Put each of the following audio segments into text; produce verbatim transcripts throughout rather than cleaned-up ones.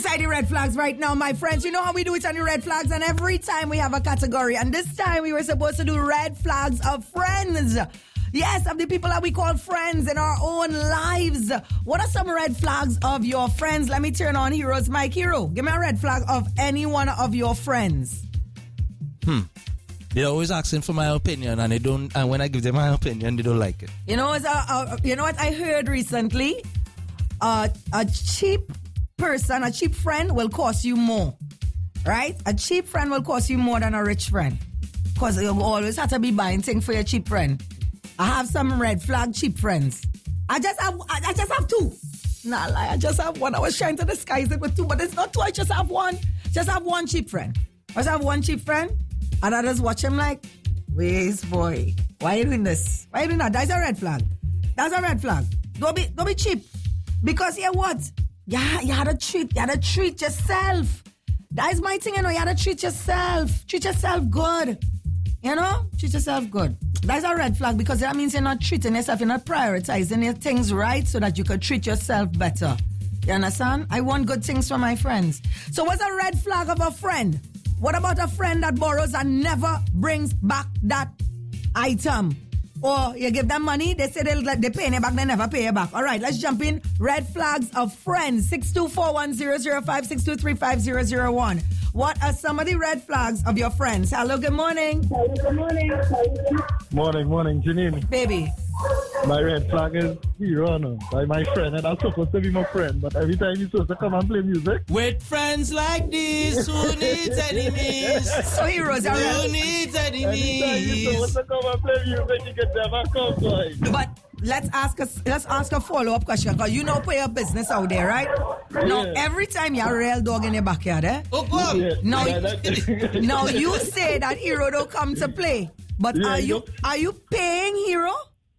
inside the red flags right now, my friends. You know how we do it on the red flags, and every time we have a category. And this time we were supposed to do red flags of friends. Yes, of the people that we call friends in our own lives. What are some red flags of your friends? Let me turn on Hero's mic. Hero, give me a red flag of any one of your friends. Hmm. They're always asking for my opinion, and they don't. And when I give them my opinion, they don't like it. You know, it's a, a, you know what I heard recently? Uh, a cheap person, a cheap friend will cost you more, right? A cheap friend will cost you more than a rich friend, because you always have to be buying things for your cheap friend. I have some red flag cheap friends. I just have, I, I just have two. Nah, lie, I just have one. I was trying to disguise it with two, but it's not two. I just have one. Just have one cheap friend. I just have one cheap friend, and I just watch him like, wait, boy, why are you doing this? Why are you doing that? That's a red flag. That's a red flag. Don't be, don't be cheap, because you know what? Yeah, you had to treat, you had to treat yourself. That is my thing, you know. You had to treat yourself. Treat yourself good. You know, treat yourself good. That's a red flag, because that means you're not treating yourself, you're not prioritizing your things right so that you could treat yourself better. You understand? I want good things for my friends. So what's a red flag of a friend? What about a friend that borrows and never brings back that item? Or you give them money, they say they'll they pay you back, they never pay you back. All right, let's jump in. Red flags of friends. six two four one zero zero five, six two three five zero zero one. What are some of the red flags of your friends? Hello, good morning. Hello, good morning. Morning, morning, Janine. Baby. My red flag is Hero, no. By my friend, and I'm supposed to be my friend, but every time he's supposed to come and play music. With friends like this, who needs enemies? So Heroes are Who red. needs Every time he's enemies? supposed to come and play music, he can never come, boy. But let's ask a, let's ask a follow-up question, because you know put your business out there, right? Now, Yeah. every time you're a real dog in your backyard, eh? Oh, God. Yeah, Now, yeah, that- now you say that Hero don't come to play, but Yeah, are you you- are you paying Hero?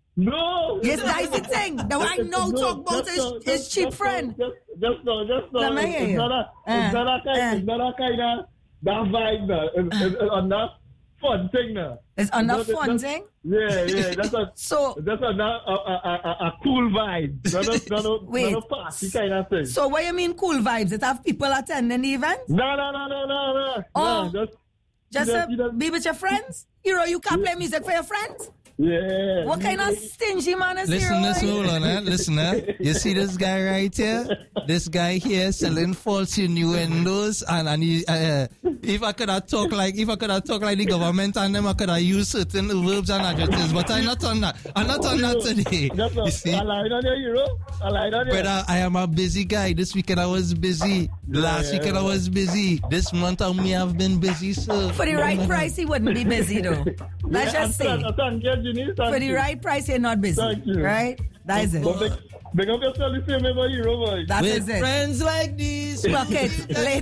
No! Yes, that's the thing. The one I know No, talk about just is no, his just- cheap just friend. no, Just, just no, just no. Let me It's, hear it's you. not a, Uh, it's not a kind, uh. it's not a kind of that vibe, no. It's, it's, it's on that fun thing, no. It's on that Not- it's fun not- thing? Yeah, yeah, that's a So, that's a, a, a, a, a cool vibe. Not a, not a, Wait. not a party kind of thing. so what you mean cool vibes? It have people attending the event? No, no, no, no, no, no. Oh. No, just, Just you uh, don't- you don't- be with your friends? Hero, you can't play music for your friends? yeah. What kind of stingy man is Listen, Hero? listen, hold on, eh? Listen, eh? You see this guy right here? This guy here selling false innuendos, and and he, uh, if I could have talked like if I could have talked like the government and them, I could have used certain verbs and adjectives, but I'm not on that. I'm not on that today. Just You a, see, a line on your hero. A line on your. brother, I am a busy guy. This weekend I was busy. Last Yeah. weekend I was busy. This month I may have been busy, so For the right price, he wouldn't be busy though. Let's just say. Thank thank you, Ginny. Thank For the you. right price, you're not busy. Thank you. Right? That is it. But big, big up yourself the same way, hero boy. That with is it. friends like this. Bucket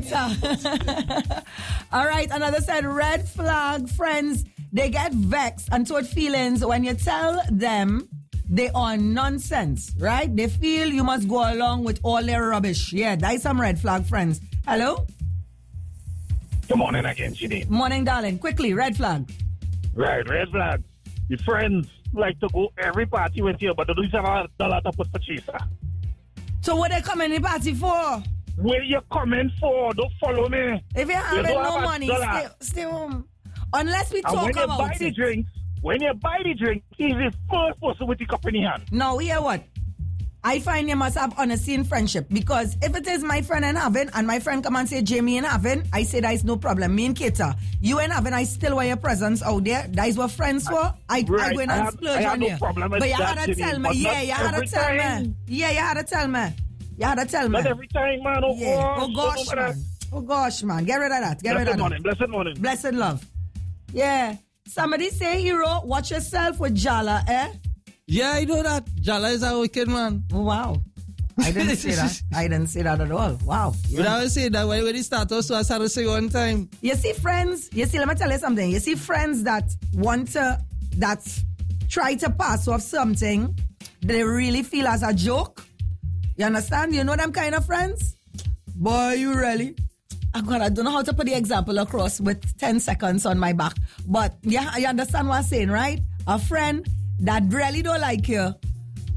later. All right, another said red flag friends. They get vexed and toward feelings when you tell them they are nonsense, right? They feel you must go along with all their rubbish. Yeah, that is some red flag friends. Hello? Good morning again, Janine. Morning, darling. Quickly, red flag. Right, red flag. Your friends like to go every party with you, but they don't have a dollar to put for chaser. So what they come in the party for? Where you coming for? Don't follow me. If you haven't don't no have a money, dollar. stay, stay home. Unless we And talk when you about buy the it. drinks, when you buy the drink, he's the first person with the cup in the hand. Now, hear what? I find you must have honesty in friendship, because if it is my friend in heaven and my friend come and say Jamie in heaven, I say that is no problem. Me and Kata, you in heaven, I still wear your presence out there. That is what friends for. I, I Right, go in I and have- splurge I have on no you. problem with But you that, had to Janine, tell me. but Yeah, not you had to every tell me. time. Yeah, you had to tell me. You had to tell me. Not every time, man. Oh, Yeah. Oh gosh, gosh, man. Oh gosh, man. Get rid of that. Get rid Blessed of morning, that. blessed morning. Blessed love. Yeah. Somebody say, Hero, watch yourself with Jala, eh? Yeah, I know that. Jala is a wicked man. Oh, wow. I didn't say that. I didn't say that at all. Wow. But I was saying that when when it started, so I started to say one time. You see friends, you see, let me tell you something. You see friends that want to, that try to pass off something they really feel as a joke. You understand? You know them kind of friends? Boy, you really? Oh God, I don't know how to put the example across with ten seconds on my back. But yeah, you understand what I'm saying, right? A friend that really don't like you,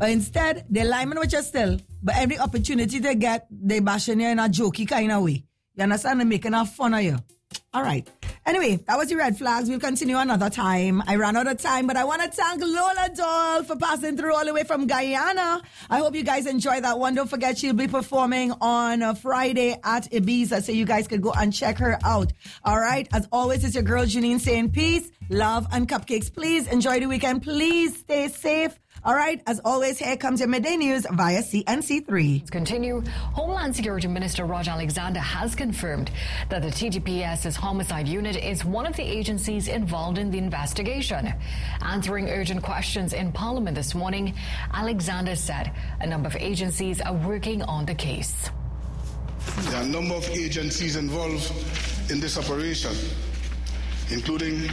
But instead, they linemen with you still. But every opportunity they get, they bashing you in a jokey kind of way. You understand? They're making a fun of you. All right. Anyway, that was your red flags. We'll continue another time. I ran out of time, but I want to thank Lola Doll for passing through all the way from Guyana. I hope you guys enjoy that one. Don't forget, she'll be performing on a Friday at Ibiza, so you guys can go and check her out. All right. As always, it's your girl Janine saying peace, love, and cupcakes. Please enjoy the weekend. Please stay safe. All right, as always, here comes your midday news via C N C three. Let's continue. Homeland Security Minister Raj Alexander has confirmed that the T G P S's homicide unit is one of the agencies involved in the investigation. Answering urgent questions in Parliament this morning, Alexander said a number of agencies are working on the case. There are a number of agencies involved in this operation, including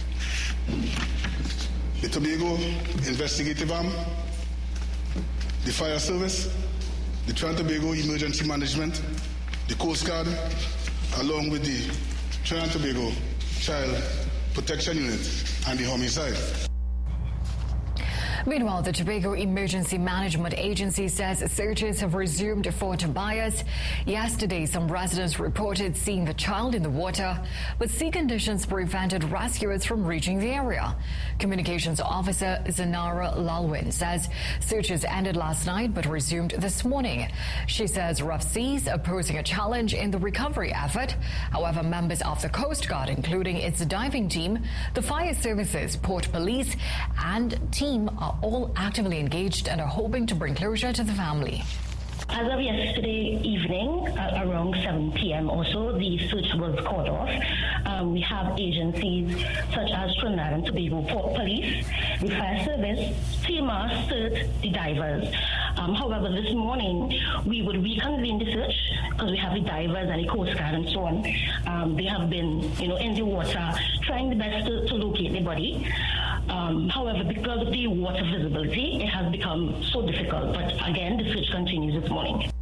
the Tobago Investigative Arm, the Fire Service, the Trinidad and Tobago Emergency Management, the Coast Guard, along with the Trinidad and Tobago Child Protection Unit and the Homicide. Meanwhile, the Tobago Emergency Management Agency says searches have resumed for Tobias. Yesterday, some residents reported seeing the child in the water, but sea conditions prevented rescuers from reaching the area. Communications Officer Zanara Lalwin says searches ended last night but resumed this morning. She says rough seas are posing a challenge in the recovery effort. However, members of the Coast Guard, including its diving team, the fire services, Port Police, and team are all actively engaged and are hoping to bring closure to the family. As of yesterday evening, uh, around seven p.m. or so, the search was called off. Um, we have agencies such as Trinidad and Tobago Port Police, the Fire Service, FEMA, CERT, the divers. Um, however, this morning, we would reconvene the search because we have the divers and the Coast Guard and so on. Um, they have been, you know, in the water trying the best to, to locate the body. Um, however, because of the water visibility, it has become so difficult. But again, the search continues this morning.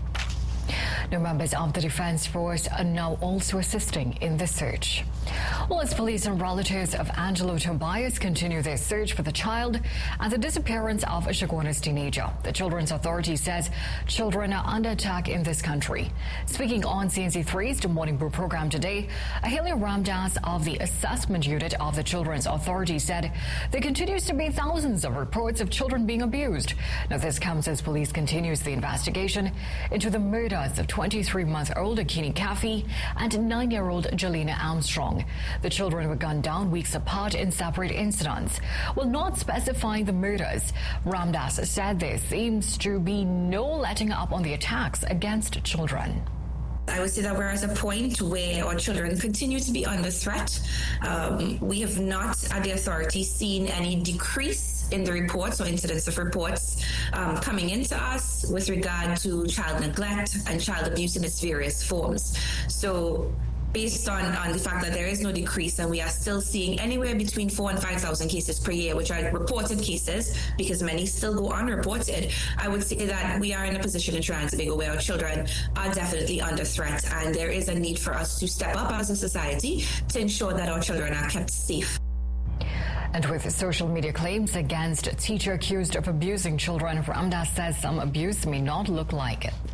New members of the Defence Force are now also assisting in the search. Well, as police and relatives of Angelo Tobias continue their search for the child and the disappearance of a Chaguanas teenager, the Children's Authority says children are under attack in this country. Speaking on C N C three's The Morning Brew program today, Ahelia Ramdas of the Assessment Unit of the Children's Authority said there continues to be thousands of reports of children being abused. Now, this comes as police continues the investigation into the murders of twenty-three-month-old Akini Kafi and nine-year-old Jelena Armstrong. The children were gunned down weeks apart in separate incidents. While not specifying the murders, Ramdas said there seems to be no letting up on the attacks against children. I would say that we're at a point where our children continue to be under threat. Um, we have not, at the authority, seen any decrease in the reports or incidents of reports um, coming into us with regard to child neglect and child abuse in its various forms. So based on, on the fact that there is no decrease and we are still seeing anywhere between four and five thousand cases per year, which are reported cases because many still go unreported, I would say that we are in a position in Trinidad and Tobago where our children are definitely under threat, and there is a need for us to step up as a society to ensure that our children are kept safe. And with social media claims against a teacher accused of abusing children, Ramdas says some abuse may not look like it.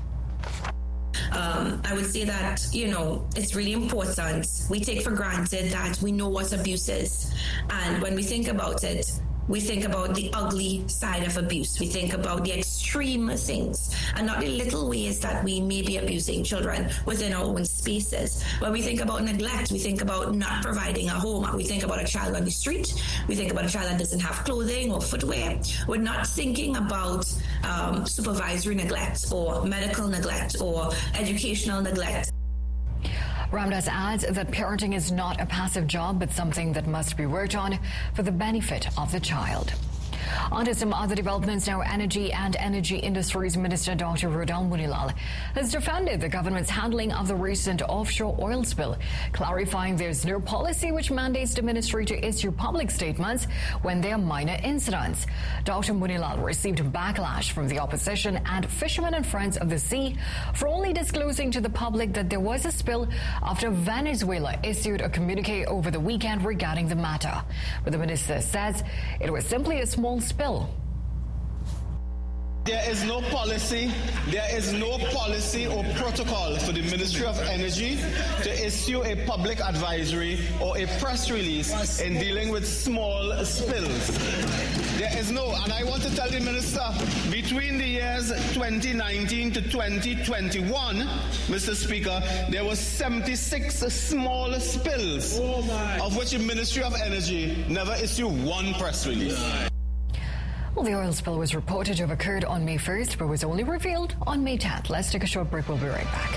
Um, I would say that, you know, it's really important. We take for granted that we know what abuse is. And when we think about it, we think about the ugly side of abuse. We think about the extreme things and not the little ways that we may be abusing children within our own spaces. When we think about neglect, we think about not providing a home. We think about a child on the street. We think about a child that doesn't have clothing or footwear. We're not thinking about um, supervisory neglect or medical neglect or educational neglect. Ramdas adds that parenting is not a passive job, but something that must be worked on for the benefit of the child. On to some other developments now. Energy and Energy Industries Minister Doctor Rodal Munilal has defended the government's handling of the recent offshore oil spill, clarifying there's no policy which mandates the ministry to issue public statements when there are minor incidents. Doctor Munilal received backlash from the opposition and Fishermen and Friends of the Sea for only disclosing to the public that there was a spill after Venezuela issued a communique over the weekend regarding the matter. But the minister says it was simply a small spill. There is no policy, there is no policy or protocol for the Ministry of Energy to issue a public advisory or a press release in dealing with small spills. There is no, and I want to tell the Minister, between the years twenty nineteen to twenty twenty-one, Mister Speaker, there were seventy-six small spills, oh of which the Ministry of Energy never issued one press release. Well, the oil spill was reported to have occurred on May first, but was only revealed on May tenth. Let's take a short break. We'll be right back.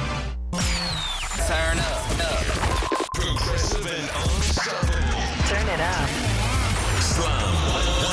Turn up. up. Progressive and unstoppable. Turn it up. Slam